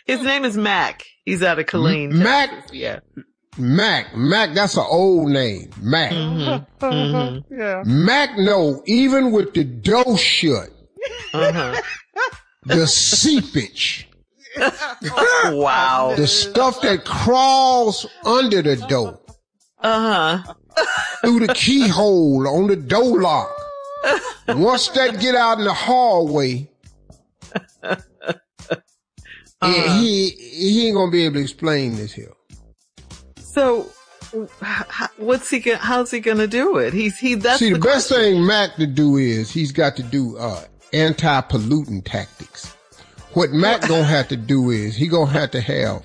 His name is Mac. He's out of Killeen. Mac? Texas. Yeah. Mac, that's an old name. Mac. Yeah. Mac know, even with the door shut, the seepage, Wow. the stuff that crawls under the door, through the keyhole on the door lock. Once that get out in the hallway, he ain't gonna be able to explain this here. So, how's he gonna do it? That's the best thing Mac to do is he's got to do, anti-pollutant tactics. What Mac gonna have to do is he gonna have to have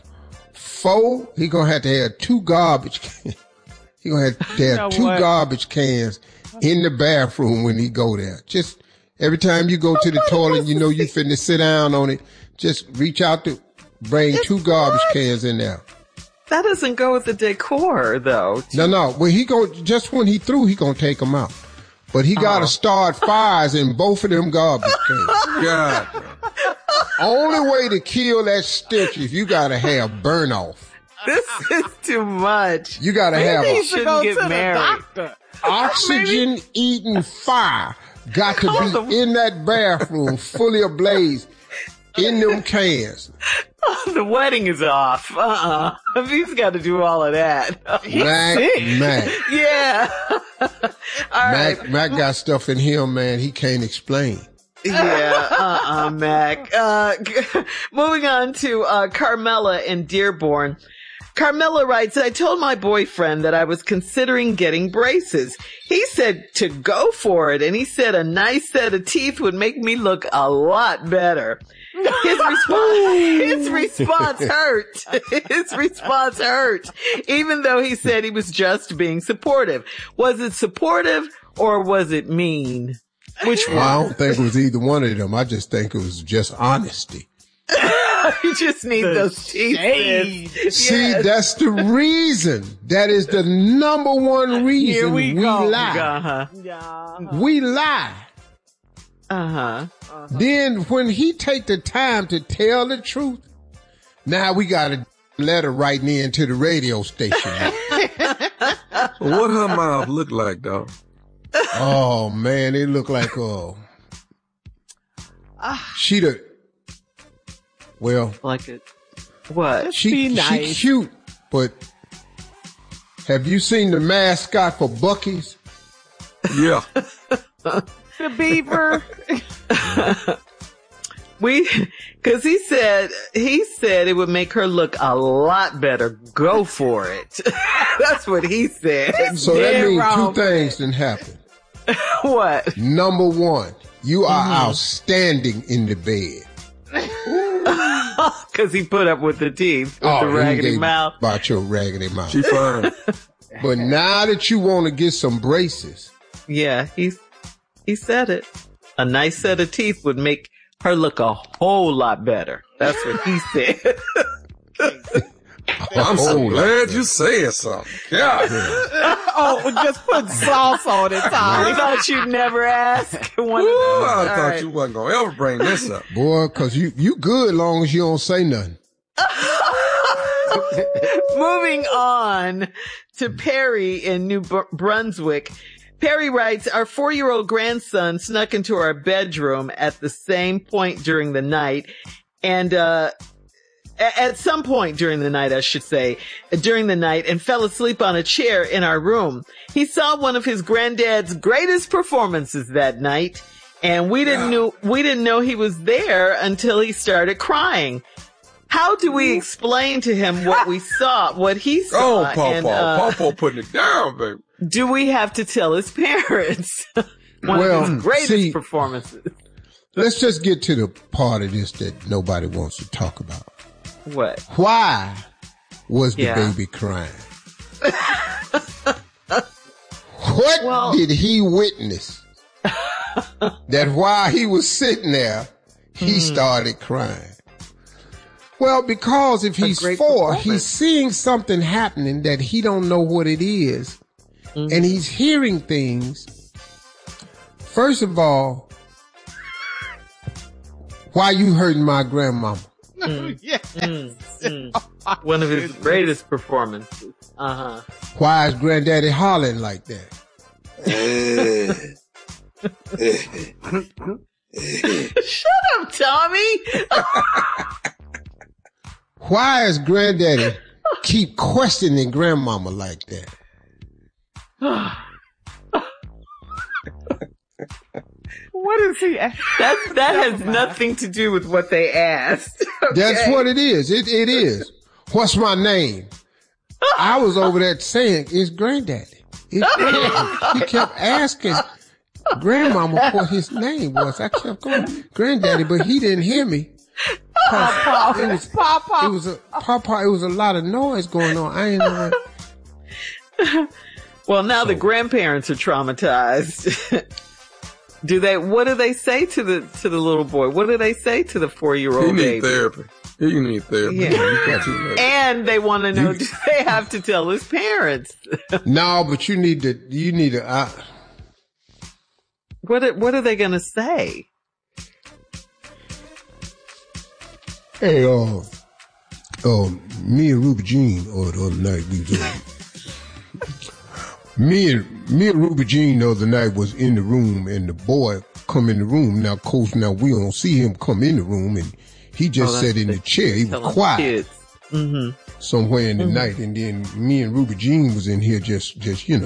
two garbage cans. He gonna have to have two garbage cans in the bathroom when he go there. Just every time you go to the toilet, you know you finna sit down on it. Just reach out to bring two garbage cans in there. That doesn't go with the decor, though. No. Well, just when he through, he gonna take them out. But he gotta start fires in both of them garbage cans. God. Only way to kill that stench is you gotta have burn off. This is too much. You gotta have He shouldn't get married. oxygen eating fire got to be in that bathroom fully ablaze in them cans. The wedding is off. He's got to do all of that. Mac. Yeah. Mac got stuff in him, man, he can't explain. Yeah, Mac. Moving on to Carmela in Dearborn. Carmela writes, I told my boyfriend that I was considering getting braces. He said to go for it, and he said a nice set of teeth would make me look a lot better. His response hurt. His response hurt, even though he said he was just being supportive. Was it supportive or was it mean? Which one? I don't think it was either one of them. I just think it was just honesty. You just need those teeth. See, that's the reason. That is the number one reason we lie. We lie. Then when he take the time to tell the truth, now we got a letter writing in to the radio station. What her mouth look like, though? Oh man, it look like like it. What? She cute, but have you seen the mascot for Buc-ee's? Yeah. The beaver. Cause he said it would make her look a lot better. Go for it. That's what he said. So that means two things didn't happen. What? Number one, you are outstanding in the bed. Cause he put up with the teeth, with the raggedy mouth. About your raggedy mouth. She fine. But now that you want to get some braces. Yeah, he said it. A nice set of teeth would make her look a whole lot better. That's what he said. I'm so glad you said something. God. Just put sauce on it, Tom. I thought you'd never ask. I thought you wasn't going to ever bring this up. Boy, cause you good long as you don't say nothing. Moving on to Perry in New Brunswick. Perry writes, our 4-year-old grandson snuck into our bedroom at the same point during the night. And, at some point during the night, I should say, and fell asleep on a chair in our room. He saw one of his granddad's greatest performances that night, and we didn't know he was there until he started crying. How do we explain to him what we saw, what he saw? Oh, Pawpaw putting it down, baby. Do we have to tell his parents one of his greatest performances? Let's just get to the part of this that nobody wants to talk about. What? Why was the baby crying? What did he witness that while he was sitting there, he started crying? Well, because if he's 4, he's seeing something happening that he don't know what it is. And he's hearing things. First of all, why you hurting my grandmama? One of his greatest performances. Why is Granddaddy hollering like that? Shut up, Tommy. Why is Granddaddy keep questioning Grandmama like that? What is he asking? That has nothing to do with what they asked. Okay? That's what it is. It is. What's my name? I was over there saying, it's Granddaddy. It's Granddaddy. He kept asking Grandmama what his name was. I kept going, Granddaddy, but he didn't hear me. It was a lot of noise going on. I ain't know what. Well, now the grandparents are traumatized. What do they say to the little boy? What do they say to the 4-year-old baby? He need therapy. He need therapy. Yeah. And they want to know, do they have to tell his parents? No, but you need to, What are they going to say? Hey, me and Ruby Jean, the other night we was me and Ruby Jean the other night was in the room, and the boy come in the room. Now, of course, we don't see him come in the room, and he just sat in the chair. He was quiet somewhere in the night, and then me and Ruby Jean was in here just being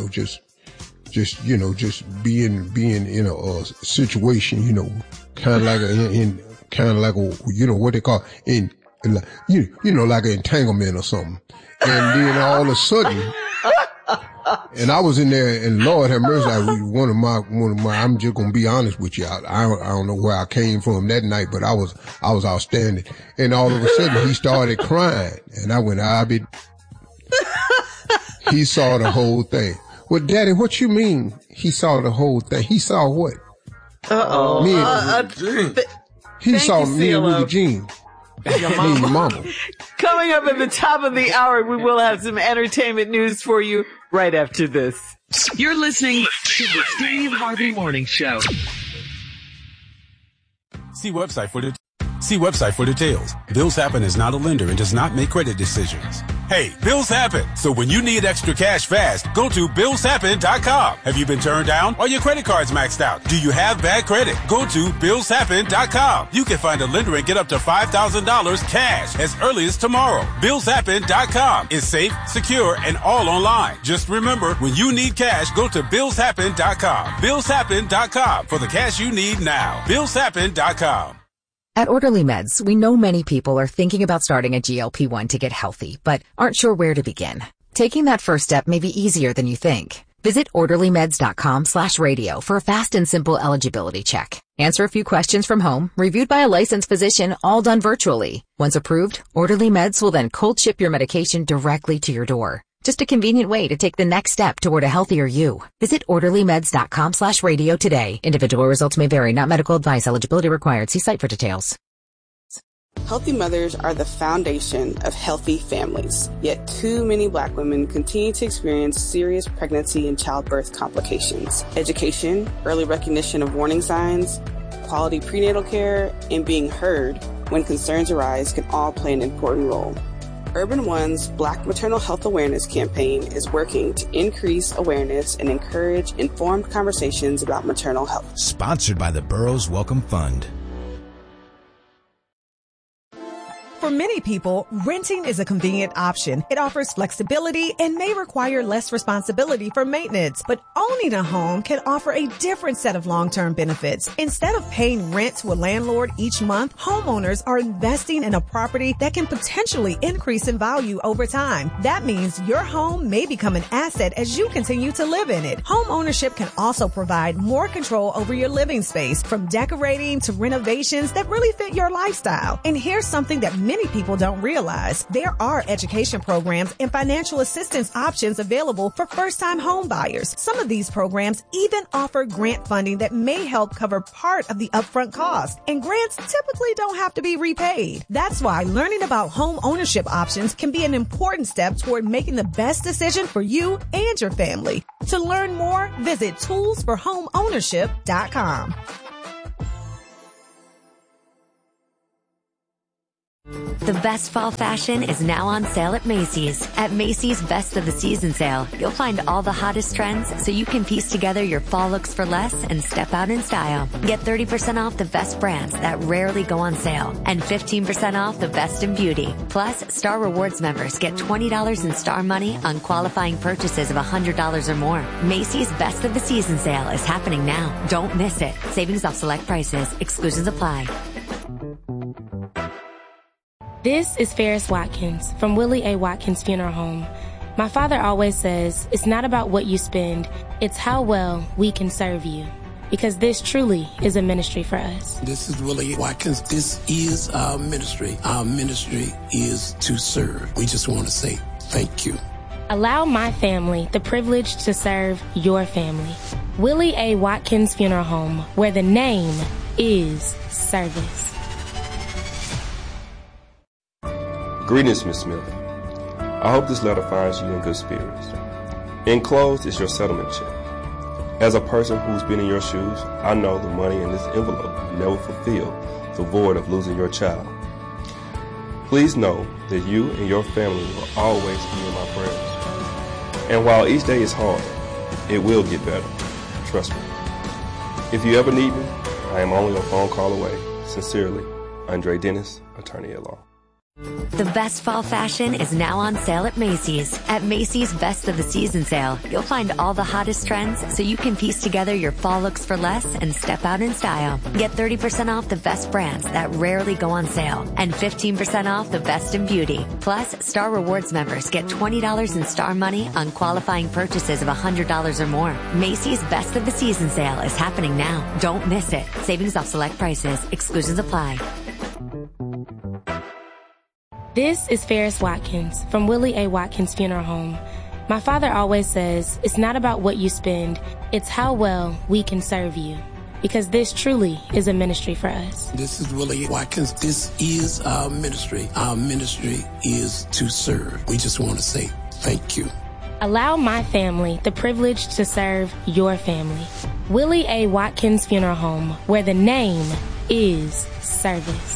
in a situation, kind of like what they call like an entanglement or something. And then all of a sudden, and I was in there, and Lord have mercy, one of my, I'm just gonna be honest with you. I don't know where I came from that night, but I was outstanding. And all of a sudden he started crying, and I went, he saw the whole thing. Well, Daddy, what you mean he saw the whole thing? He saw what? He saw me and Ruby Jean. Your mama. Coming up at the top of the hour, we will have some entertainment news for you right after this. You're listening to the Steve Harvey Morning Show. See website for details. Bills Happen is not a lender and does not make credit decisions. Hey, bills happen. So when you need extra cash fast, go to BillsHappen.com. Have you been turned down? Are your credit cards maxed out? Do you have bad credit? Go to BillsHappen.com. You can find a lender and get up to $5,000 cash as early as tomorrow. BillsHappen.com is safe, secure, and all online. Just remember, when you need cash, go to BillsHappen.com. BillsHappen.com for the cash you need now. BillsHappen.com. At Orderly Meds, we know many people are thinking about starting a GLP-1 to get healthy, but aren't sure where to begin. Taking that first step may be easier than you think. Visit orderlymeds.com/radio for a fast and simple eligibility check. Answer a few questions from home, reviewed by a licensed physician, all done virtually. Once approved, Orderly Meds will then cold ship your medication directly to your door. Just a convenient way to take the next step toward a healthier you. Visit orderlymeds.com/radio today. Individual results may vary, not medical advice. Eligibility required. See site for details. Healthy mothers are the foundation of healthy families. Yet too many Black women continue to experience serious pregnancy and childbirth complications. Education, early recognition of warning signs, quality prenatal care, and being heard when concerns arise can all play an important role. Urban One's Black Maternal Health Awareness campaign is working to increase awareness and encourage informed conversations about maternal health. Sponsored by the Burroughs Welcome Fund. For many people, renting is a convenient option. It offers flexibility and may require less responsibility for maintenance. But owning a home can offer a different set of long-term benefits. Instead of paying rent to a landlord each month, homeowners are investing in a property that can potentially increase in value over time. That means your home may become an asset as you continue to live in it. Home ownership can also provide more control over your living space, from decorating to renovations that really fit your lifestyle. And here's something that many people don't realize. There are education programs and financial assistance options available for first-time home buyers. Some of these programs even offer grant funding that may help cover part of the upfront cost. And grants typically don't have to be repaid. That's why learning about home ownership options can be an important step toward making the best decision for you and your family. To learn more, visit toolsforhomeownership.com. The best fall fashion is now on sale at Macy's. At Macy's Best of the Season sale, you'll find all the hottest trends so you can piece together your fall looks for less and step out in style. Get 30% off the best brands that rarely go on sale and 15% off the best in beauty. Plus, Star Rewards members get $20 in Star money on qualifying purchases of $100 or more. Macy's Best of the Season sale is happening now. Don't miss it. Savings off select prices. Exclusions apply. This is Ferris Watkins from Willie A. Watkins Funeral Home. My father always says, it's not about what you spend, it's how well we can serve you. Because this truly is a ministry for us. This is Willie A. Watkins. This is our ministry. Our ministry is to serve. We just want to say thank you. Allow my family the privilege to serve your family. Willie A. Watkins Funeral Home, where the name is service. Greetings, Ms. Smith. I hope this letter finds you in good spirits. Enclosed is your settlement check. As a person who's been in your shoes, I know the money in this envelope never fulfill the void of losing your child. Please know that you and your family will always be in my prayers. And while each day is hard, it will get better. Trust me. If you ever need me, I am only a phone call away. Sincerely, Andre Dennis, Attorney at Law. The best fall fashion is now on sale at Macy's. At Macy's Best of the Season sale, you'll find all the hottest trends so you can piece together your fall looks for less and step out in style. Get 30% off the best brands that rarely go on sale and 15% off the best in beauty. Plus, Star Rewards members get $20 in Star money on qualifying purchases of $100 or more. Macy's Best of the Season sale is happening now. Don't miss it. Savings off select prices. Exclusions apply. This is Ferris Watkins from Willie A. Watkins Funeral Home. My father always says, it's not about what you spend, it's how well we can serve you. Because this truly is a ministry for us. This is Willie A. Watkins. This is our ministry. Our ministry is to serve. We just want to say thank you. Allow my family the privilege to serve your family. Willie A. Watkins Funeral Home, where the name is service.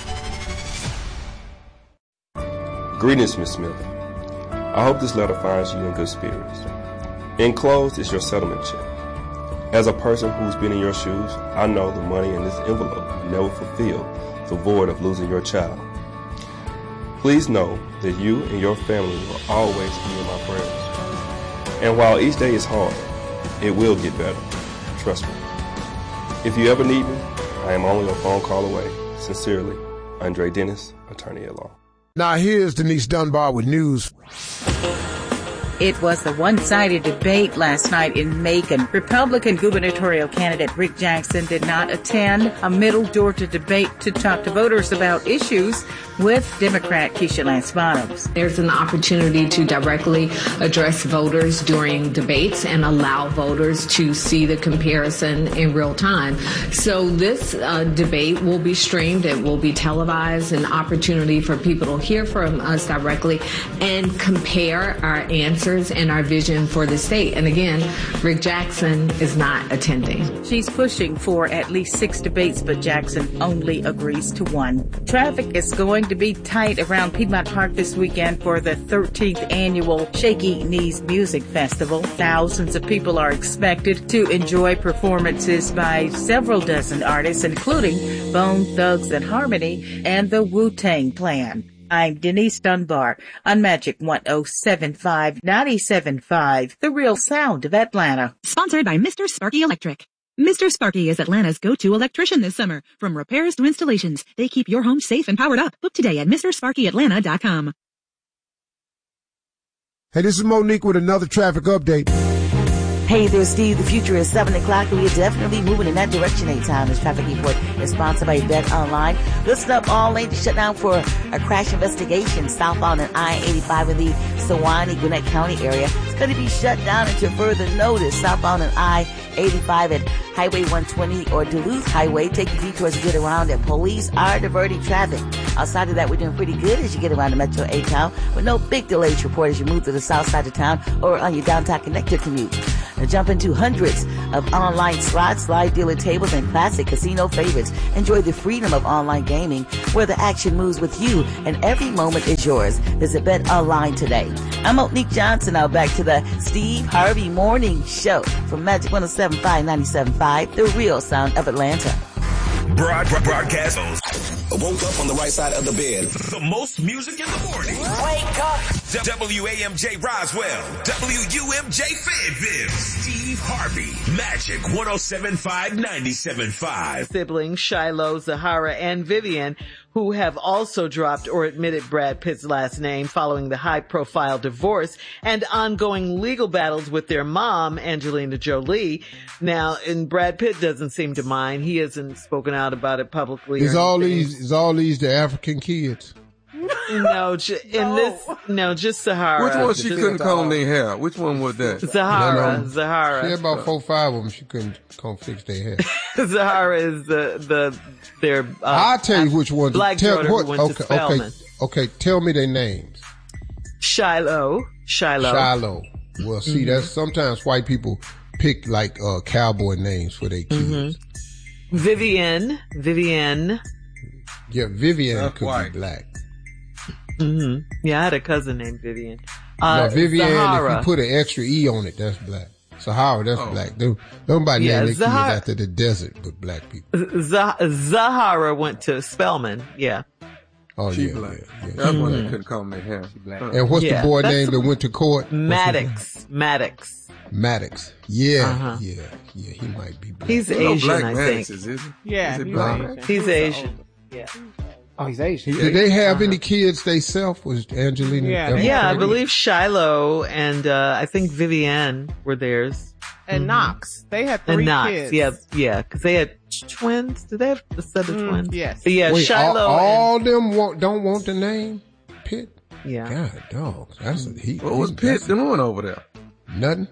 Greetings, Ms. Smith. I hope this letter finds you in good spirits. Enclosed is your settlement check. As a person who's been in your shoes, I know the money in this envelope never fulfill the void of losing your child. Please know that you and your family will always be in my prayers. And while each day is hard, it will get better. Trust me. If you ever need me, I am only a phone call away. Sincerely, Andre Dennis, Attorney at Law. Now here's Denise Dunbar with news. It was the one-sided debate last night in Macon. Republican gubernatorial candidate Rick Jackson did not attend a middle Georgia debate to talk to voters about issues with Democrat Keisha Lance Bottoms. There's an opportunity to directly address voters during debates and allow voters to see the comparison in real time. So this debate will be streamed. It will be televised, an opportunity for people to hear from us directly and compare our answers and our vision for the state. And again, Rick Jackson is not attending. She's pushing for at least 6 debates, but Jackson only agrees to 1. Traffic is going to be tight around Piedmont Park this weekend for the 13th annual Shaky Knees Music Festival. Thousands of people are expected to enjoy performances by several dozen artists, including Bone Thugs and Harmony and the Wu-Tang Clan. I'm Denise Dunbar on Magic 107.5, 97.5, the real sound of Atlanta. Sponsored by Mr. Sparky Electric. Mr. Sparky is Atlanta's go-to electrician this summer. From repairs to installations, they keep your home safe and powered up. Book today at MrSparkyAtlanta.com. Hey, this is Monique with another traffic update. Hey there, Steve. The future is 7 o'clock, and we are definitely moving in that direction anytime. This traffic report is sponsored by Bet Online. Listen up, all lanes shut down for a crash investigation southbound on I-85 in the Sewanee, Gwinnett County area. It's going to be shut down until further notice. Southbound on I-85 at Highway 120 or Duluth Highway. Take the detours to get around, and police are diverting traffic. Outside of that, we're doing pretty good as you get around the Metro A-Town with no big delays reported as you move to the south side of town or on your downtown connector commute. Now jump into hundreds of online slots, live dealer tables, and classic casino favorites. Enjoy the freedom of online gaming where the action moves with you and every moment is yours. Visit Bet Online today. I'm Monique Johnson. Now back to the Steve Harvey Morning Show from Magic 107.5, 97.5, the real sound of Atlanta. Broadcast. Woke up on the right side of the bed. The most music in the morning. Wake up. WAMJ Roswell. WUMJ Fayetteville. Steve Harvey. Magic 107.5, 97.5. Siblings Shiloh, Zahara, and Vivian, who have also dropped or admitted Brad Pitt's last name following the high-profile divorce and ongoing legal battles with their mom, Angelina Jolie. Now, and Brad Pitt doesn't seem to mind. He hasn't spoken out about it publicly. Is all these the African kids? Just Zahara. Which one she couldn't comb their hair? Which one was that? Zahara. She had about 4 or 5 of them. She couldn't fix their hair. Zahara is their I'll tell you which one. Black daughter who went to Spelman. Okay, tell me their names. Shiloh. Well, see, that's sometimes white people pick like cowboy names for their kids. Vivian. Yeah, Vivian could be black. Yeah, I had a cousin named Vivian. Now, Vivian, Zahara. if you put an extra E on it, that's black. Sahara, that's black. Nobody named their kids after the desert but black people. Zahara went to Spelman, yeah. Oh, she yeah, black. yeah. That's why they couldn't comb their hair. She black. And what's the boy name that went to court? Maddox. Yeah, he might be black. He's Asian, I think. Is he? Yeah, he's Asian. Yeah. Oh, he's Asian. Did they have any kids themselves? Was Angelina? Yeah, I believe Shiloh and I think Vivienne were theirs. And Knox. They had 3 kids. Yeah, because they had twins. Did they have a set of twins? Yes. But yeah, Wait, Shiloh. all them don't want the name Pitt? Yeah. God, dogs. What was Pitt doing over there? Nothing.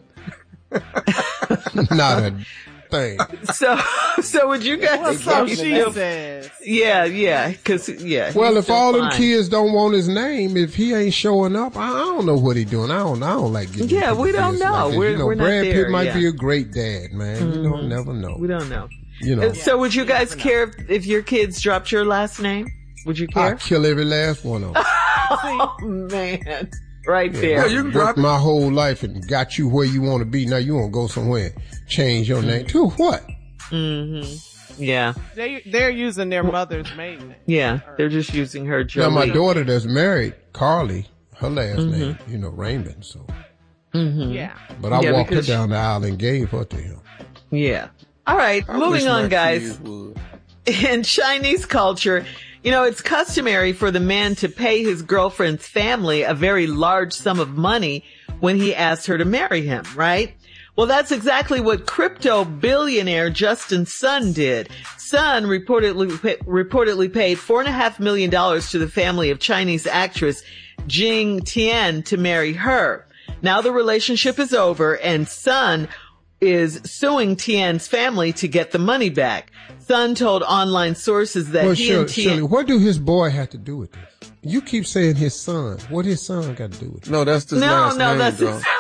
Not a thing. So would you guys? says. Yeah, because Well, if all them kids don't want his name, if he ain't showing up, I don't know what he doing. I don't like getting. Yeah, we don't know. Like we're not Brad there, Pitt might be a great dad, man. You don't never know. We don't know. You know. So would you guys care if your kids dropped your last name? Would you care? I'd kill every last one of them. Oh man. Right there. Well, you can work my whole life and got you where you want to be. Now you want to go somewhere, change your name to what? Yeah. They're using their mother's maiden name. Yeah, they're just using her Jolie. Now my daughter that's married, Carly, her last name, Raymond. So. Yeah. But I walked her down the aisle and gave her to him. Yeah. All right, moving on, guys. In Chinese culture, it's customary for the man to pay his girlfriend's family a very large sum of money when he asks her to marry him, right? Well, that's exactly what crypto billionaire Justin Sun did. Sun reportedly paid $4.5 million to the family of Chinese actress Jing Tian to marry her. Now the relationship is over and Sun is suing Tian's family to get the money back. Sun told online sources that he and Tian... Shirley, what do his boy have to do with this? You keep saying his son. What his son got to do with it? No, that's his last name. That's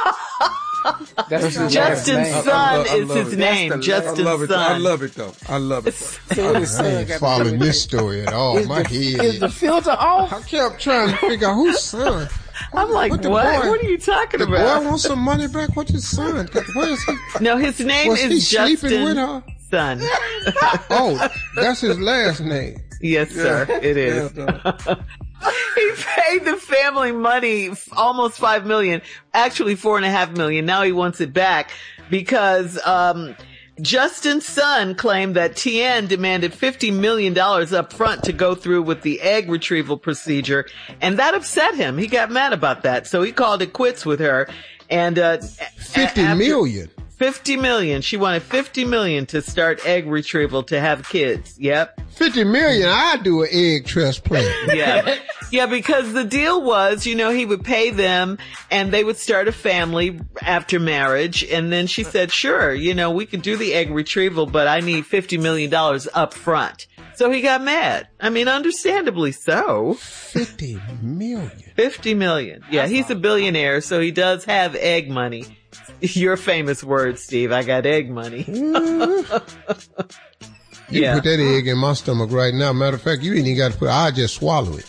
his Justin Sun is his name. Justin Sun. I love it though. I love it. I ain't following this story at all. My head is the filter off? I kept trying to figure out whose son. I'm like, what? What are you talking about? The boy wants some money back. What's his son? Where is he? No, his name is Justin sleeping with her? Sun. Oh, that's his last name. Yes, sir. It is. He paid the family money, almost $5 million, actually $4.5 million. Now he wants it back because, Justin's son claimed that Tian demanded $50 million up front to go through with the egg retrieval procedure, and that upset him. He got mad about that, so he called it quits with her. And $50 million. $50 million. She wanted $50 million to start egg retrieval to have kids. Yep. $50 million. I'd do an egg transplant. Yeah. Yeah, because the deal was, he would pay them and they would start a family after marriage. And then she said, sure, we could do the egg retrieval, but I need $50 million up front. So he got mad. I mean, understandably so. 50 million. 50 million. Yeah, he's a billionaire, so he does have egg money. Your famous word, Steve. I got egg money. You put that egg in my stomach right now. Matter of fact, you ain't even got to put it. I just swallow it.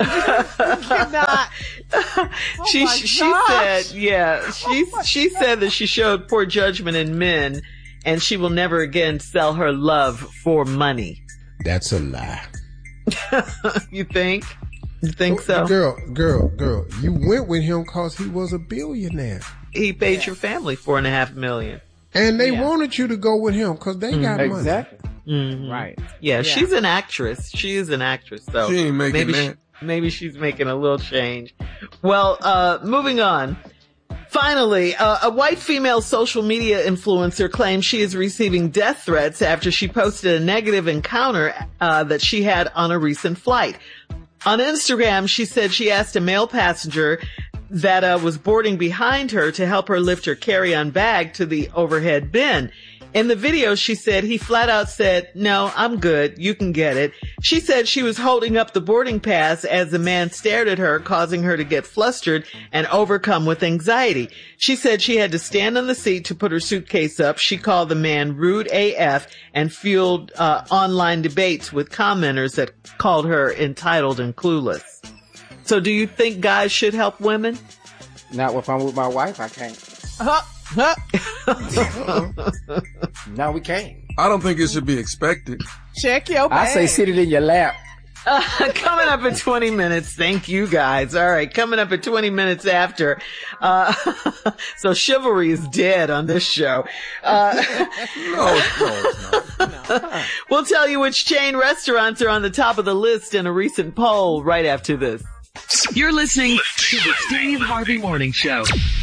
She said that she showed poor judgment in men and she will never again sell her love for money. That's a lie. You think? You think so? Girl, you went with him cause he was a billionaire. He paid your family $4.5 million. And they wanted you to go with him cause they got money. Exactly. Mm-hmm. Right. Yeah, she's an actress. She is an actress. So she ain't making that. Maybe she's making a little change. Well, moving on. Finally, a white female social media influencer claims she is receiving death threats after she posted a negative encounter that she had on a recent flight. On Instagram, she said she asked a male passenger that was boarding behind her to help her lift her carry-on bag to the overhead bin. In the video, she said he flat out said, "No, I'm good. You can get it." She said she was holding up the boarding pass as the man stared at her, causing her to get flustered and overcome with anxiety. She said she had to stand on the seat to put her suitcase up. She called the man rude AF and fueled online debates with commenters that called her entitled and clueless. So do you think guys should help women? Not if I'm with my wife, I can't. No, we can't. I don't think it should be expected. Check your bag. I say sit it in your lap. Coming up in 20 minutes. Thank you guys. All right. Coming up in 20 minutes after. So chivalry is dead on this show. No. We'll tell you which chain restaurants are on the top of the list in a recent poll right after this. You're listening to the Steve Harvey Morning Show.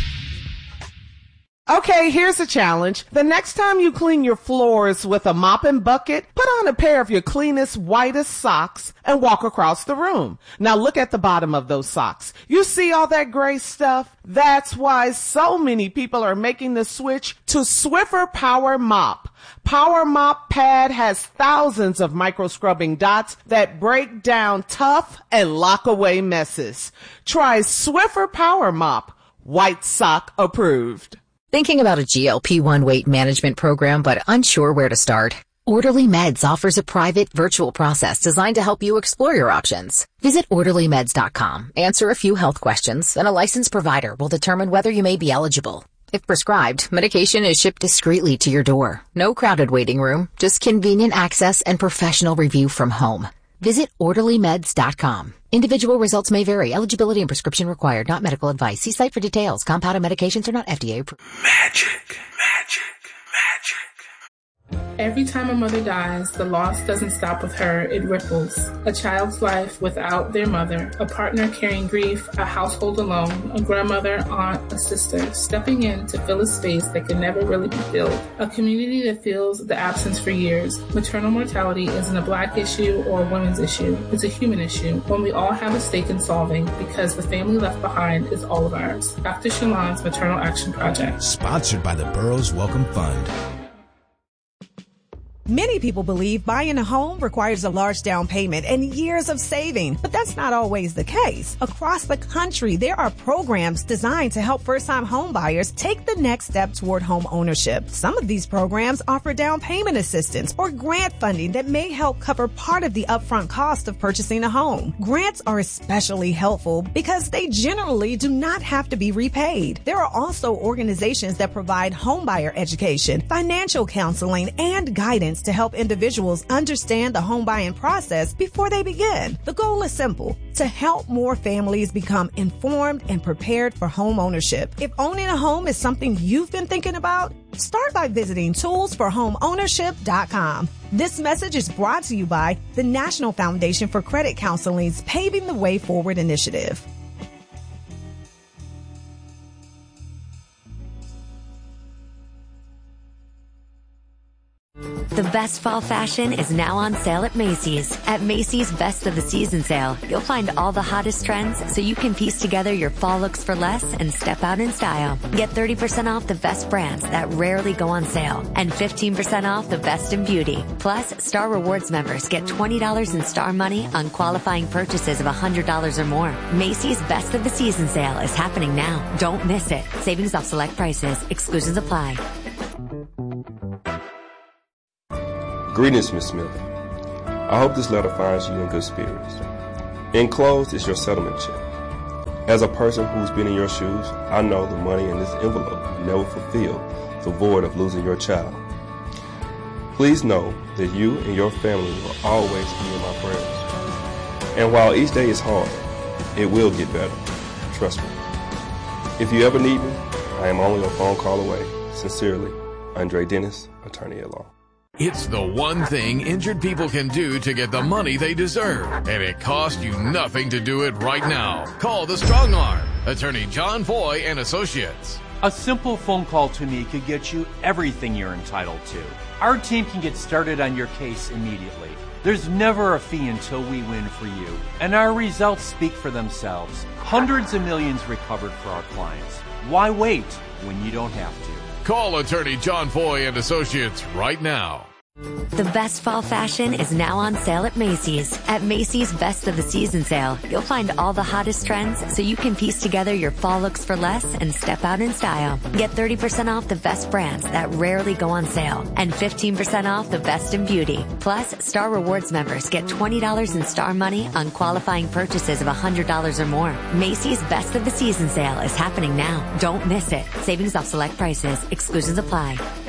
Okay, here's a challenge. The next time you clean your floors with a mop and bucket, put on a pair of your cleanest, whitest socks and walk across the room. Now look at the bottom of those socks. You see all that gray stuff? That's why so many people are making the switch to Swiffer Power Mop. Power Mop Pad has thousands of micro scrubbing dots that break down tough and lock away messes. Try Swiffer Power Mop. White sock approved. Thinking about a GLP-1 weight management program but unsure where to start? Orderly Meds offers a private virtual process designed to help you explore your options. Visit orderlymeds.com, answer a few health questions, and a licensed provider will determine whether you may be eligible. If prescribed, medication is shipped discreetly to your door. No crowded waiting room, just convenient access and professional review from home. Visit orderlymeds.com. Individual results may vary. Eligibility and prescription required. Not medical advice. See site for details. Compounded medications are not FDA approved. Magic. Every time a mother dies, the loss doesn't stop with her, it ripples. A child's life without their mother, a partner carrying grief, a household alone, a grandmother, aunt, a sister, stepping in to fill a space that can never really be filled. A community that feels the absence for years. Maternal mortality isn't a Black issue or a women's issue. It's a human issue, one we all have a stake in solving because the family left behind is all of ours. Dr. Shalon's Maternal Action Project. Sponsored by the Burroughs Welcome Fund. Many people believe buying a home requires a large down payment and years of saving, but that's not always the case. Across the country, there are programs designed to help first-time home buyers take the next step toward home ownership. Some of these programs offer down payment assistance or grant funding that may help cover part of the upfront cost of purchasing a home. Grants are especially helpful because they generally do not have to be repaid. There are also organizations that provide homebuyer education, financial counseling, and guidance to help individuals understand the home buying process before they begin. The goal is simple: to help more families become informed and prepared for home ownership. If owning a home is something you've been thinking about, start by visiting toolsforhomeownership.com. This message is brought to you by the National Foundation for Credit Counseling's Paving the Way Forward initiative. The best fall fashion is now on sale at Macy's. At Macy's Best of the Season sale, you'll find all the hottest trends so you can piece together your fall looks for less and step out in style. Get 30% off the best brands that rarely go on sale and 15% off the best in beauty. Plus, Star Rewards members get $20 in Star money on qualifying purchases of $100 or more. Macy's Best of the Season sale is happening now. Don't miss it. Savings off select prices. Exclusions apply. Greetings, Miss Smith. I hope this letter finds you in good spirits. Enclosed is your settlement check. As a person who's been in your shoes, I know the money in this envelope will never fulfill the void of losing your child. Please know that you and your family will always be in my prayers. And while each day is hard, it will get better. Trust me. If you ever need me, I am only a phone call away. Sincerely, Andre Dennis, attorney at law. It's the one thing injured people can do to get the money they deserve, and it costs you nothing to do it right now. Call the Strong Arm, attorney John Foy and Associates. A simple phone call to me could get you everything you're entitled to. Our team can get started on your case immediately. There's never a fee until we win for you, and our results speak for themselves. Hundreds of millions recovered for our clients. Why wait when you don't have to? Call attorney John Foy and Associates right now. The best fall fashion is now on sale at Macy's. At Macy's Best of the Season sale, you'll find all the hottest trends so you can piece together your fall looks for less and step out in style. Get 30% off the best brands that rarely go on sale and 15% off the best in beauty. Plus, Star Rewards members get $20 in Star money on qualifying purchases of $100 or more. Macy's Best of the Season sale is happening now. Don't miss it. Savings off select prices. Exclusions apply.